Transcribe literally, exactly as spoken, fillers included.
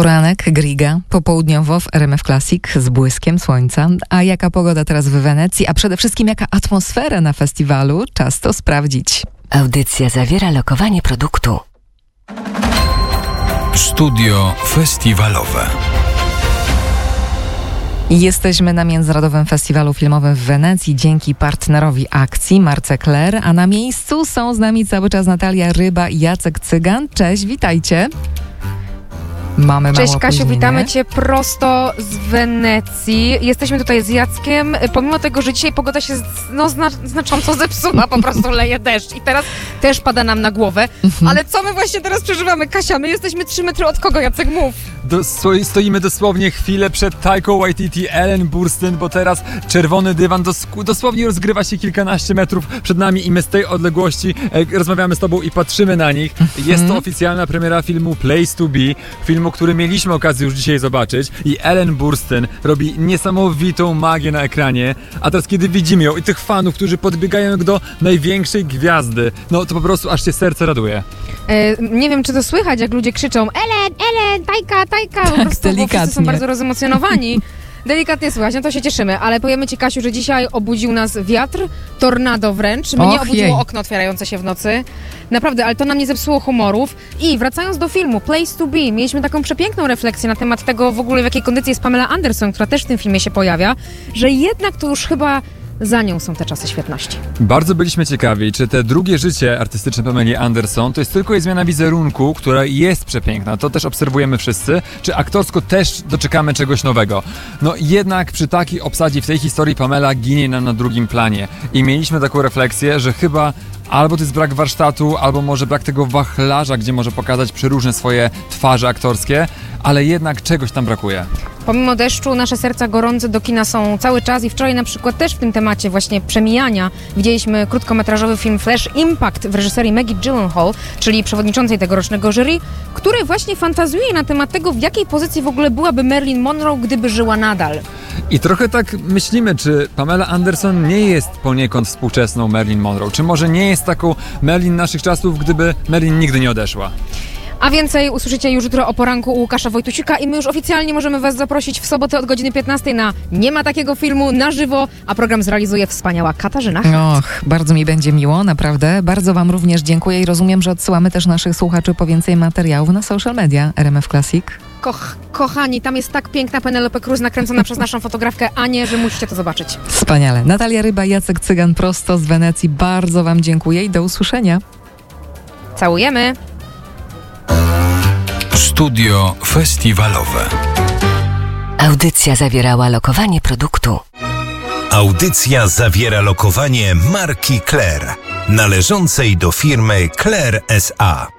Poranek, Griga, popołudniowo w R M F Classic z błyskiem słońca. A jaka pogoda teraz w Wenecji, a przede wszystkim jaka atmosfera na festiwalu? Czas to sprawdzić. Audycja zawiera lokowanie produktu. Studio festiwalowe. Jesteśmy na Międzynarodowym Festiwalu Filmowym w Wenecji dzięki partnerowi akcji, marce Claire, a na miejscu są z nami cały czas Natalia Ryba i Jacek Cygan. Cześć, witajcie. Mamy Cześć mało Kasiu, opóźnienie. witamy Cię prosto z Wenecji. Jesteśmy tutaj z Jackiem, pomimo tego, że dzisiaj pogoda się no, zna, znacząco zepsuła, po prostu leje deszcz i teraz też pada nam na głowę. Mhm. Ale co my właśnie teraz przeżywamy, Kasia? My jesteśmy trzy metry od kogo, Jacek? Mów. Do, stoimy dosłownie chwilę przed Taiką Waititi, Ellen Burstyn, bo teraz czerwony dywan dos, dosłownie rozgrywa się kilkanaście metrów przed nami i my z tej odległości e, rozmawiamy z Tobą i patrzymy na nich. Mhm. Jest to oficjalna premiera filmu Place to Be, filmu, który mieliśmy okazję już dzisiaj zobaczyć i Ellen Burstyn robi niesamowitą magię na ekranie, a teraz kiedy widzimy ją i tych fanów, którzy podbiegają jak do największej gwiazdy, no to po prostu aż się serce raduje. E, nie wiem, czy to słychać, jak ludzie krzyczą Ellen, Ellen, Tajka, Tajka, po Tak, prostu, bo delikatnie. wszyscy są bardzo rozemocjonowani. Delikatnie słychać, no to się cieszymy, ale powiemy Ci, Kasiu, że dzisiaj obudził nas wiatr, tornado wręcz. Mnie Och, obudziło jej. okno otwierające się w nocy. Naprawdę, ale to nam nie zepsuło humorów. I wracając do filmu Place to Be, mieliśmy taką przepiękną refleksję na temat tego w ogóle, w jakiej kondycji jest Pamela Anderson, która też w tym filmie się pojawia, że jednak to już chyba za nią są te czasy świetności. Bardzo byliśmy ciekawi, czy te drugie życie artystyczne Pameli Anderson to jest tylko jej zmiana wizerunku, która jest przepiękna, to też obserwujemy wszyscy, czy aktorsko też doczekamy czegoś nowego. No jednak przy takiej obsadzie w tej historii Pamela ginie nam na drugim planie i mieliśmy taką refleksję, że chyba albo to jest brak warsztatu, albo może brak tego wachlarza, gdzie może pokazać przeróżne swoje twarze aktorskie, ale jednak czegoś tam brakuje. Pomimo deszczu nasze serca gorące do kina są cały czas i wczoraj na przykład też w tym temacie właśnie przemijania widzieliśmy krótkometrażowy film Flash Impact w reżyserii Maggie Gyllenhaal, czyli przewodniczącej tegorocznego jury, który właśnie fantazjuje na temat tego, w jakiej pozycji w ogóle byłaby Marilyn Monroe, gdyby żyła nadal. I trochę tak myślimy, czy Pamela Anderson nie jest poniekąd współczesną Marilyn Monroe, czy może nie jest taką Marilyn naszych czasów, gdyby Marilyn nigdy nie odeszła. A więcej usłyszycie już jutro o poranku u Łukasza Wojtusika i my już oficjalnie możemy Was zaprosić w sobotę od godziny piętnastej na Nie ma takiego filmu na żywo, a program zrealizuje wspaniała Katarzyna. Och, bardzo mi będzie miło, naprawdę. Bardzo Wam również dziękuję i rozumiem, że odsyłamy też naszych słuchaczy po więcej materiałów na social media R M F Classic. Koch, kochani, tam jest tak piękna Penelope Cruz nakręcona przez naszą fotografkę Anię, że musicie to zobaczyć. Wspaniale. Natalia Ryba, Jacek Cygan prosto z Wenecji. Bardzo Wam dziękuję i do usłyszenia. Całujemy! Studio festiwalowe. Audycja zawierała lokowanie produktu. Audycja zawiera lokowanie marki Claire, należącej do firmy Claire S A